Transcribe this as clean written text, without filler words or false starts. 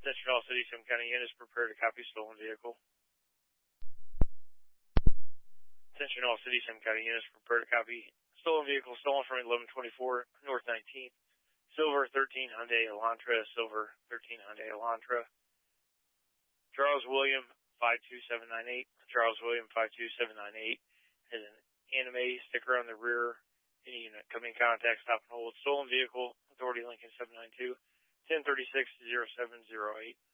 Attention all City Sim County units, prepare to copy stolen vehicle. Attention all City Sim County units, prepare to copy stolen vehicle stolen from 1124 North 19th. Silver 13 Hyundai Elantra, Silver 13 Hyundai Elantra. Charles William 52798, Charles William 52798 has an anime sticker on the rear. Any unit coming in contact, stop and hold. Stolen vehicle, Authority Lincoln 792, 1036-0708.